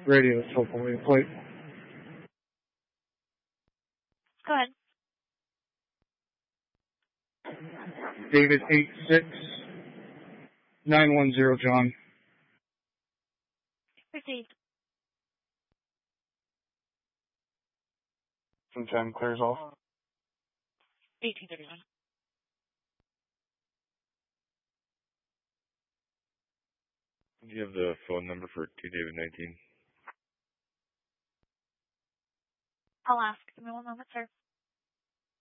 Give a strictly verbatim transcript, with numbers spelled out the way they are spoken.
Radio, hopefully. Plate. Go ahead. David eight six nine one zero, John. Received. Sometime clears off. eighteen thirty-one. Do you have the phone number for two David nineteen? I'll ask. Give me one moment, sir.